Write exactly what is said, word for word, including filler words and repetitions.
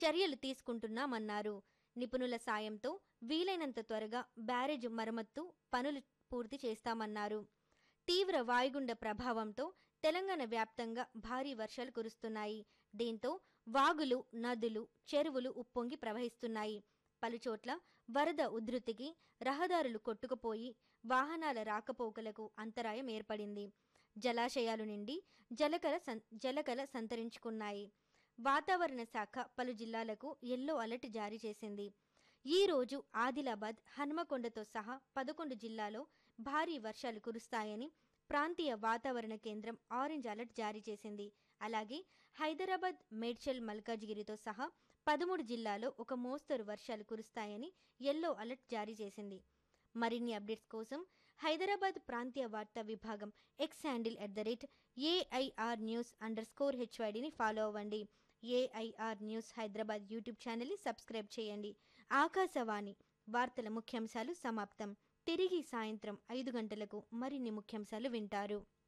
చర్యలు తీసుకుంటున్నామన్నారు. నిపుణుల సాయంతో వీలైనంత త్వరగా బ్యారేజ్ మరమ్మత్తు పనులు పూర్తి చేస్తామన్నారు. తీవ్ర వాయుగుండ ప్రభావంతో తెలంగాణ వ్యాప్తంగా భారీ వర్షాలు కురుస్తున్నాయి. దీంతో వాగులు, నదులు, చెరువులు ఉప్పొంగి ప్రవహిస్తున్నాయి. పలుచోట్ల వరద ఉధృతికి రహదారులు కొట్టుకుపోయి వాహనాల రాకపోకలకు అంతరాయం ఏర్పడింది. జలాశయాలు నిండి జలకల జలకల సంతరించుకున్నాయి. వాతావరణ శాఖ పలు జిల్లాలకు ఎల్లో అలర్ట్ జారీ చేసింది. ఈ రోజు ఆదిలాబాద్, హన్మకొండతో సహా పదకొండు జిల్లాలో భారీ వర్షాలు కురుస్తాయని ప్రాంతీయ వాతావరణ కేంద్రం ఆరెంజ్ అలర్ట్ జారీ చేసింది. అలాగే హైదరాబాద్, మేడ్చల్, మల్కాజిగిరితో సహా పదమూడు జిల్లాలో ఒక మోస్తరు వర్షాలు కురుస్తాయని ఎల్లో అలర్ట్ జారీ చేసింది. మరిన్ని అప్డేట్స్ కోసం హైదరాబాద్ ప్రాంతీయ వార్తా విభాగం X handle at the rate AIR news under score హెచ్వైడిని follow అవ్వండి. ఏఐఆర్ న్యూస్ హైదరాబాద్ యూట్యూబ్ ఛానల్ని సబ్స్క్రైబ్ చేయండి. ఆకాశవాణి వార్తల ముఖ్యాంశాలు సమాప్తం. తిరిగి సాయంత్రం ఐదు గంటలకు మరిన్ని ముఖ్యాంశాలు వింటారు.